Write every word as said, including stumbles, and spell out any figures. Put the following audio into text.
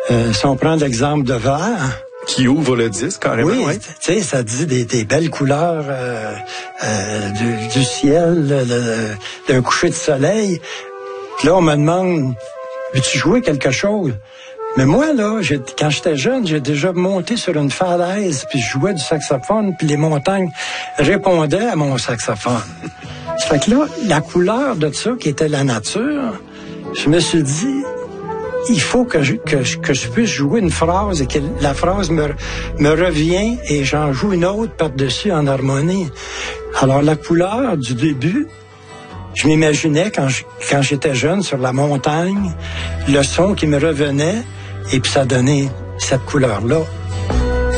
Euh, si on prend l'exemple de Vert... Qui ouvre le disque, carrément, oui. Oui, tu sais, ça dit des, des belles couleurs euh, euh, du, du ciel, d'un coucher de soleil. Puis là, on me demande, veux-tu jouer quelque chose? Mais moi, là, j'ai, quand j'étais jeune, j'ai déjà monté sur une falaise, puis je jouais du saxophone, puis les montagnes répondaient à mon saxophone. Ça fait que là, la couleur de ça, qui était la nature, je me suis dit... il faut que je, que, je, que je puisse jouer une phrase et que la phrase me, me revient et j'en joue une autre par-dessus en harmonie. Alors, la couleur du début, je m'imaginais quand, je, quand j'étais jeune sur la montagne, le son qui me revenait et puis ça donnait cette couleur-là.